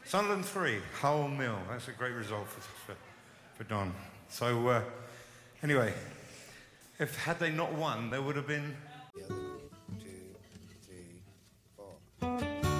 Sunderland 3, Hull 0. That's a great result for Don. So, anyway, had they not won, there would have been